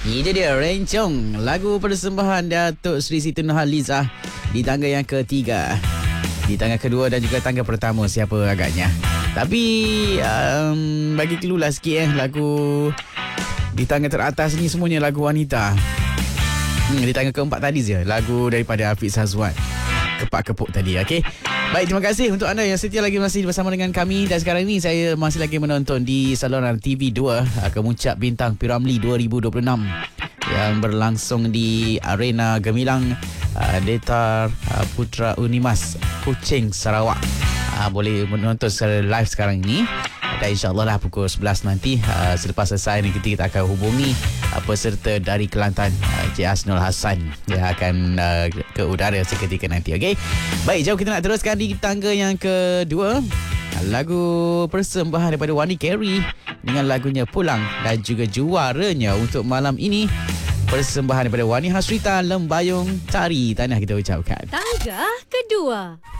Ini dia Rencong, lagu persembahan Datuk Seri Siti Nurhalizah di tangga yang ketiga. Di tangga kedua dan juga tangga pertama siapa agaknya. Tapi bagi clue lah sikit lagu di tangga teratas ni semuanya lagu wanita. Di tangga keempat tadi je lagu daripada Hafiz Hazwan. Kepak-kepuk tadi, okey. Baik, terima kasih untuk anda yang setia lagi masih bersama dengan kami. Dan sekarang ini saya masih lagi menonton di saluran TV2 Kemuncak Bintang P.Ramlee 2026 yang berlangsung di Arena Gemilang Datar Putra Unimas Kuching, Sarawak. Boleh menonton secara live sekarang ini. Dan insyaAllah lah pukul 11 nanti selepas selesai ni kita akan hubungi peserta dari Kelantan, Cik Asnul Hassan yang akan ke udara seketika nanti. Okay? Baik, jom kita nak teruskan di tangga yang kedua. Lagu persembahan daripada Wani Carey dengan lagunya Pulang dan juga juaranya untuk malam ini persembahan daripada Wani Hasrita, Lembayung Tari Tanah kita ucapkan. Tangga kedua.